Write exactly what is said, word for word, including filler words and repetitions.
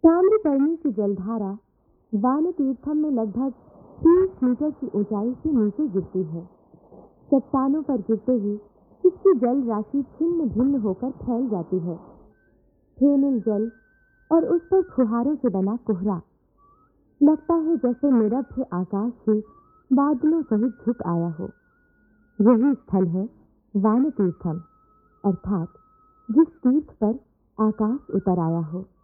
ताम्रपर्णी की जलधारा वानतीर्थम में लगभग तीस मीटर की ऊंचाई से नीचे गिरती है। चट्टानों पर गिरते ही इसकी जल राशि छिन्न भिन्न होकर फैल जाती है। फेनिल जल और उस पर फुहारों से बना कोहरा लगता है जैसे निरभ्र आकाश से बादलों सहित झुक आया हो। यही स्थल है वानतीर्थम, अर्थात जिस तीर्थ पर आकाश उतर आया हो।